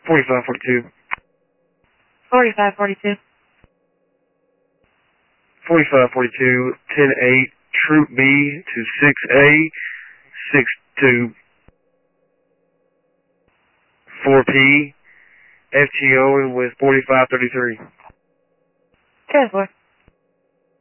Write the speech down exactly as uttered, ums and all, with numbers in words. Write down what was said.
forty-five forty-two. forty-five forty-two. forty-five forty-two, ten eight, Troop B to six A, six two, four P, F G O with forty-five thirty-three. ten four.